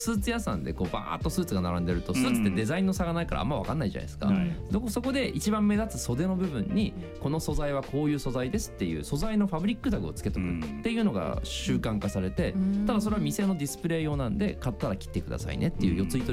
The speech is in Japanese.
スーツ屋さんでこうバーッとスーツが並んでると、スーツってデザインの差がないからあんま分かんないじゃないですか、そこで一番目立つ袖の部分にこの素材はこういう素材ですっていう素材のファブリックタグをつけとくっていうのが習慣化されて、ただそれは店のディスプレイ用なんで買ったら切ってくださいねっていう四つ糸